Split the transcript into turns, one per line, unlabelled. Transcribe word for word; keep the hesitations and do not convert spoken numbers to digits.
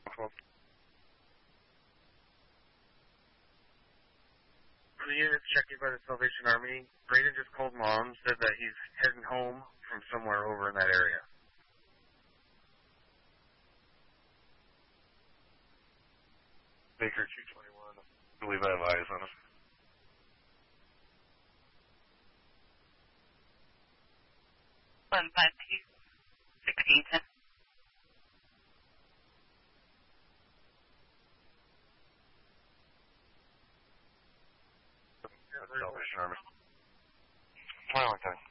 For the units checking by the Salvation Army, Braden just called Mom, said that he's heading home from somewhere over in that area. Baker two twenty-one. I believe I have eyes on him.
one five two, sixteen ten.
Salvation Army. twenty-one ten.